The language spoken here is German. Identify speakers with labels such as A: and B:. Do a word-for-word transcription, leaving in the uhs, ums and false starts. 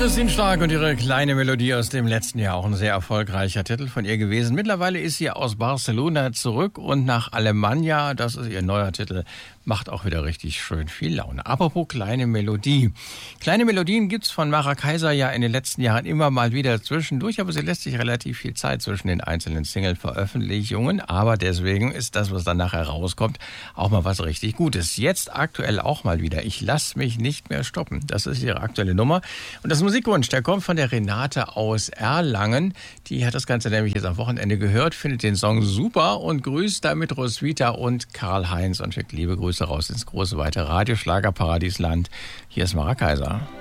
A: Christine Stark und ihre kleine Melodie aus dem letzten Jahr, auch ein sehr erfolgreicher Titel von ihr gewesen. Mittlerweile ist sie aus Barcelona zurück und nach Alemannia, das ist ihr neuer Titel, macht auch wieder richtig schön viel Laune. Apropos kleine Melodie. Kleine Melodien gibt's von Mara Kaiser ja in den letzten Jahren immer mal wieder zwischendurch, aber sie lässt sich relativ viel Zeit zwischen den einzelnen Single-Veröffentlichungen. Aber deswegen ist das, was dann nachher rauskommt, auch mal was richtig Gutes. Jetzt aktuell auch mal wieder. Ich lass mich nicht mehr stoppen. Das ist ihre aktuelle Nummer. Und das Musikwunsch, der kommt von der Renate aus Erlangen. Die hat das Ganze nämlich jetzt am Wochenende gehört, findet den Song super und grüßt damit Roswitha und Karl-Heinz und schickt liebe Grüße raus ins große, weite Radioschlagerparadiesland. Hier ist Mara Kaiser.